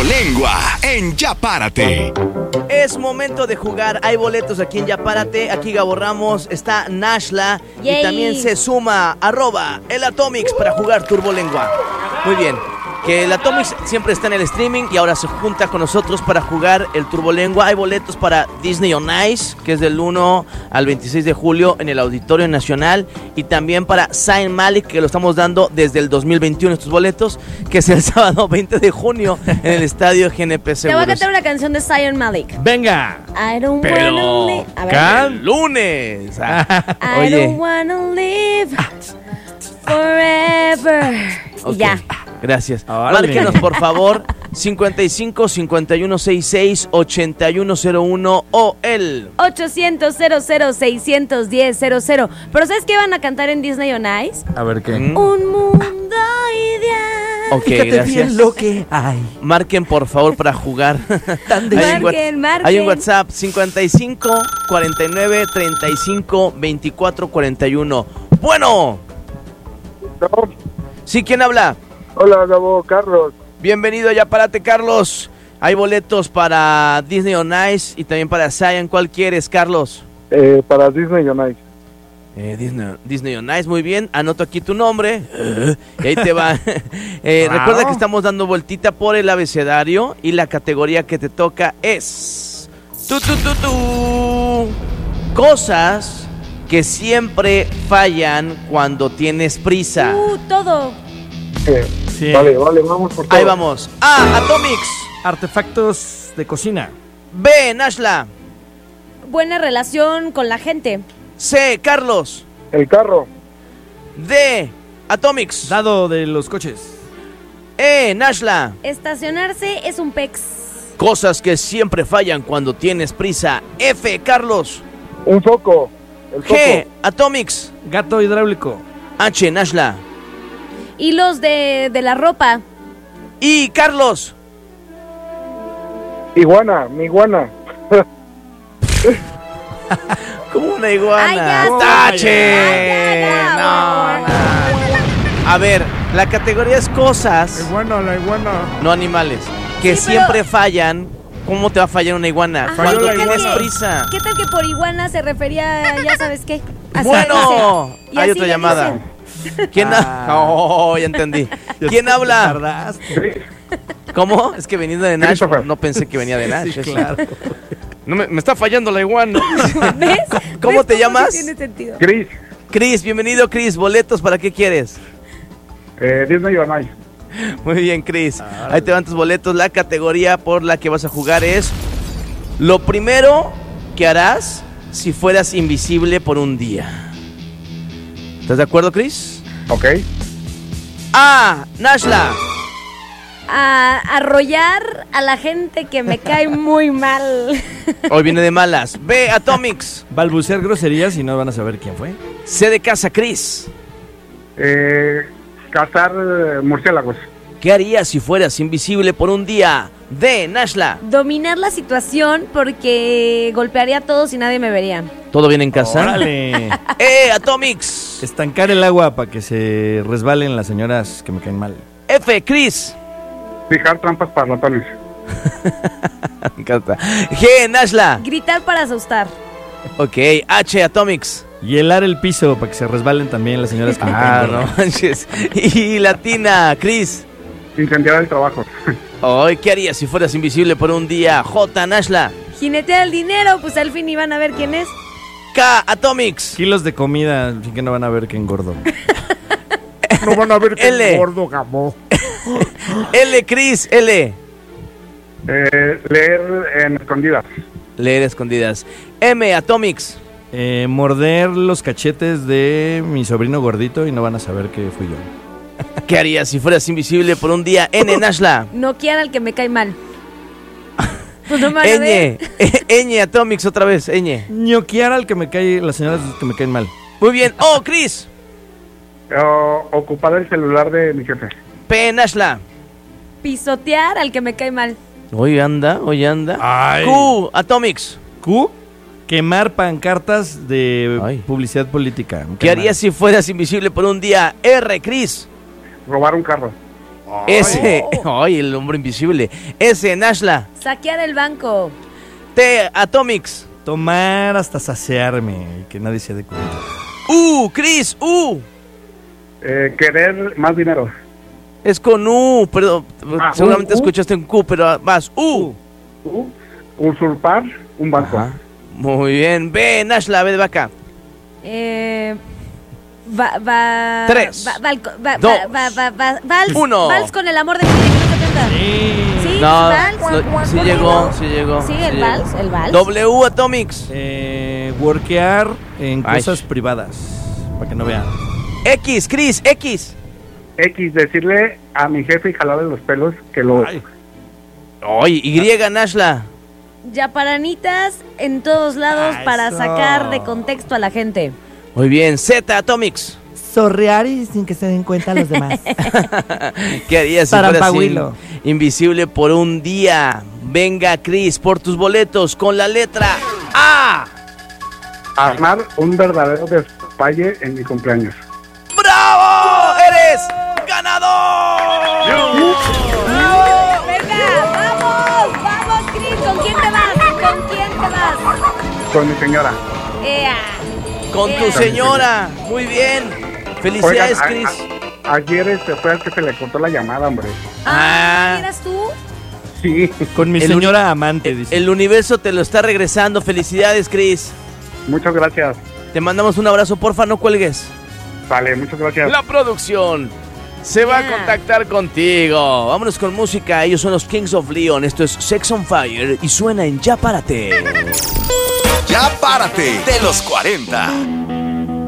Turbolengua en Ya Párate. Es momento de jugar. Hay boletos aquí en Ya Párate. Aquí Gabo Ramos, está Nashla. Yay. Y también se suma @el Atomix para jugar Turbolengua. Muy bien. Que el Atomix siempre está en el streaming y ahora se junta con nosotros para jugar el Turbolengua. Hay boletos para Disney on Ice, que es del 1 al 26 de julio en el Auditorio Nacional. Y también para Zayn Malik, que lo estamos dando desde el 2021 estos boletos, que es el sábado 20 de junio en el Estadio GNP Seguros. Te voy a cantar una canción de Zayn Malik. Venga. I don't Pero wanna live. A ver. el lunes. I Oye. don't wanna live forever. Ok. Y ya. Gracias. Órale. Márquenos, por favor, 55 51 66 8101 o el 800-00-610-00. Pero ¿sabes qué van a cantar en Disney on Ice? A ver qué. Un mundo ideal. Ok, gracias. que hay. Marquen, por favor, para jugar. Marquen. Hay un WhatsApp 55 49 35 24 41. Bueno. Sí, ¿quién habla? Hola, Gabo, Carlos. Bienvenido, Ya Párate, Carlos. Hay boletos para Disney on Ice y también para Zion. ¿Cuál quieres, Carlos? Para Disney on Ice. Disney on Ice, muy bien. Anoto aquí tu nombre. Y ahí te va. Recuerda que estamos dando vueltita por el abecedario y la categoría que te toca es cosas que siempre fallan cuando tienes prisa. Todo. Sí. Vale, vamos por todo. Ahí vamos. A, Atomix. Artefactos de cocina. B, Nashla. Buena relación con la gente. C, Carlos. El carro. D, Atomix. Dado de los coches. E, Nashla. Estacionarse es un pex. Cosas que siempre fallan cuando tienes prisa. F, Carlos. Un foco. El foco. G, Atomix. Gato hidráulico. H, Nashla. Hilos de la ropa. I, Carlos. Iguana, mi iguana. Como una iguana. Ay, ya, ¡Tache! ya, No. A ver, la categoría es cosas, La iguana. no animales, que Sí, pero- siempre fallan. ¿Cómo te va a fallar una iguana? Ajá, Cuando la ¿qué tal tienes iguana. prisa. ¿Qué tal que por iguana se refería a ya sabes qué? Así Bueno, le dicen. Y hay así otra le llamada. dicen. ¿Quién Oh, ya entendí. ¿Quién habla? Tardaste. ¿Cómo? Es que veniendo de Nash, Christopher. no pensé que venía de Nash. Sí, eso. claro. No, me está fallando la iguana. ¿Ves? ¿Cómo ¿Ves te sí llamas? Tiene sentido. Chris. Cris, bienvenido, Cris. ¿Boletos para qué quieres? Disney on Ice. Muy bien, Cris. Ahí te van tus boletos. La categoría por la que vas a jugar es lo primero que harás si fueras invisible por un día. ¿Estás de acuerdo, Cris? Ok. A, Nashla. A arrollar a la gente que me cae muy mal. Hoy viene de malas. B, Atomix. Balbucear groserías y no van a saber quién fue. C de casa, Cris. Cazar murciélagos. ¿Qué harías si fueras invisible por un día? D, Nashla. Dominar la situación porque golpearía a todos y nadie me vería. ¿Todo bien en casa? ¡Órale! Atomix. Estancar el agua para que se resbalen las señoras que me caen mal. F, Chris. Fijar trampas para ratones. Me encanta. G, Nashla. Gritar para asustar. Ok, H, Atomix. Hielar el piso para que se resbalen también las señoras que me caen No mal. manches. Y Latina, Chris. Incendiar el trabajo. Hoy, ¿qué harías si fueras invisible por un día? J, Nashla. Jinetear el dinero, pues al fin iban a ver quién es. K, Atomix. Kilos de comida, así que no van a ver que engordo. No van a ver L. gordo, Gabo. L, Chris, L. Leer en escondidas. Leer escondidas. M, Atomix. Morder los cachetes de mi sobrino gordito y no van a saber que fui yo. ¿Qué harías si fueras invisible por un día? N, Nashla. Noquear al que me cae mal. Pues no me van a ver. Ñ, Atomix, otra vez, Ñ. Ñoquear al que me cae, las señoras que me caen mal. Muy bien. O, Chris. Ocupar el celular de mi jefe. P, Nashla. Pisotear al que me cae mal. Hoy anda. Ay. Q, Atomix. Q. Quemar pancartas de Ay. publicidad política. Me ¿Qué cae harías si fueras invisible por un día? R, Chris. Robar un carro. S. Ay, el hombre invisible. S. Nashla. Saquear el banco. T. Atomics. Tomar hasta saciarme y que nadie se dé cuenta. U. Chris. U. Querer más dinero. Es con U, pero seguramente U. escuchaste en Q, pero vas. U. Usurpar un banco. Ajá. Muy bien. B. Nashla. B de vaca. Tres. Vals. Uno. Vals con el amor de mi vida. Sí, No, vals. sí llegó. Sí, el vals, el vals. W. Atomics. Workear en Ay. cosas privadas, para que no vean. X. Chris. X. X, decirle a mi jefe y jalarle los pelos que lo... Ay. Ay, Y. Nashla. Yaparanitas en todos lados para Eso. sacar de contexto a la gente. Muy bien. Z. Atomics. Sorrear y sin que se den cuenta los demás. ¿Qué harías si fueras Tarampahuilo. invisible por un día? Venga, Chris, por tus boletos con la letra A. Armar un verdadero despapalle en mi cumpleaños. ¡Bravo! ¡Eres ganador! Venga, vamos, Chris. ¿Con quién te vas? Con mi señora. Ea. Con tu señora. Muy bien. Felicidades, Oigan, Chris. Ayer fue al que se le cortó la llamada, hombre. ¿Eras tú? Sí, Con mi El señora amante, dice. El universo te lo está regresando. Felicidades, Chris. muchas gracias. Te mandamos un abrazo, porfa, no cuelgues. Vale, muchas gracias. La producción se va a Yeah. contactar contigo. Vámonos con música. Ellos son los Kings of Leon. Esto es Sex on Fire y suena en Ya Párate. Ya párate de los 40.